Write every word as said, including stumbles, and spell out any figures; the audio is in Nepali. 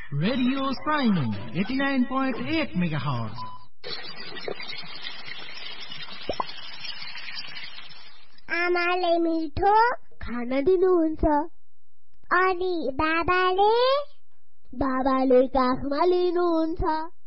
Radio Simon eighty nine point at megahertz. आमाले मिठो खाना दिनुहुन्छ अनि बाबाले बाबाले काखमा लिनुहुन्छ।